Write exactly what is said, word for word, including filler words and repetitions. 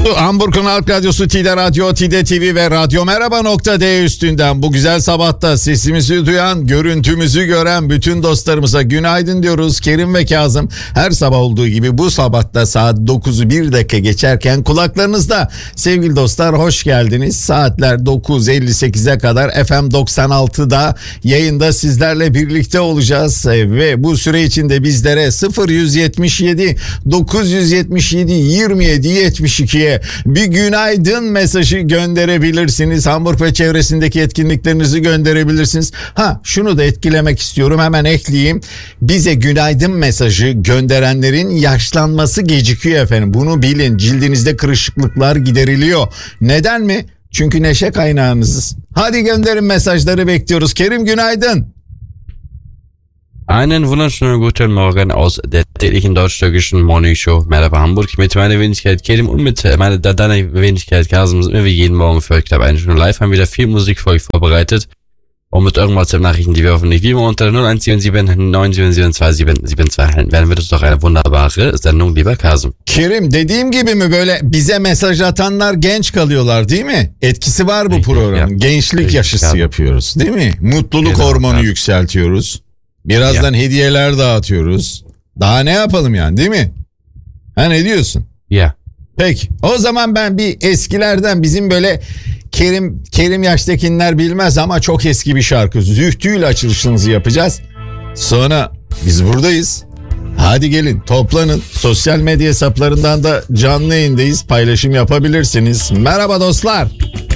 Hamburg'un Halk Radyosu, Tide Radyo, Tide T V ve Radyo Merhaba nokta D üstünden bu güzel sabahta sesimizi duyan, görüntümüzü gören bütün dostlarımıza günaydın diyoruz. Kerim ve Kazım her sabah olduğu gibi bu sabahta saat dokuzu bir dakika geçerken kulaklarınızda. Sevgili dostlar, hoş geldiniz. Saatler dokuz elli sekize kadar F M doksan altıda yayında sizlerle birlikte olacağız ve bu süre içinde bizlere sıfır yüz yetmiş yedi dokuz yüz yetmiş yedi yirmi yedi yetmiş ikiye bir günaydın mesajı gönderebilirsiniz. Hamburg ve çevresindeki etkinliklerinizi gönderebilirsiniz. Ha, şunu da etkilemek istiyorum, hemen ekleyeyim. Bize günaydın mesajı gönderenlerin yaşlanması gecikiyor efendim. Bunu bilin. Cildinizde kırışıklıklar gideriliyor. Neden mi? Çünkü neşe kaynağınızız. Hadi gönderin mesajları, bekliyoruz. Kerim, günaydın. Einen wunderschönen guten Morgen aus der täglichen deutsch-türkischen Morning Show Merhaba Hamburg mit meiner Wenigkeit Kerim und mit meiner deiner Wenigkeit Kasım sind wir jeden Morgen für euch, glaube eine Stunde live, haben wieder viel Musik für euch vorbereitet und mit irgendwas im Nachrichten, die wir hoffentlich wie immer unter null eins sieben sieben neun sieben sieben zwei sieben sieben zwei halten werden, wird es doch eine wunderbare Sendung, lieber Kasım. Kerim, dediğim gibi mi böyle bize mesaj atanlar genç kalıyorlar değil mi? Etkisi var bu Richtig, programın. ya. Gençlik Richtig, aşısı ya. yapıyoruz değil mi? Mutluluk Genau, hormonu ya. yükseltiyoruz. Birazdan Ya. hediyeler dağıtıyoruz. Daha ne yapalım yani, değil mi? Ha, ne diyorsun? Ja. Peki, o zaman ben bir eskilerden, bizim böyle Kerim Kerim yaştakiler bilmez ama çok eski bir şarkı Zühtü'yle açılışınızı yapacağız. Sonra biz buradayız. Hadi gelin toplanın. Sosyal medya hesaplarından da canlı yayındayız. Paylaşım yapabilirsiniz. Merhaba dostlar.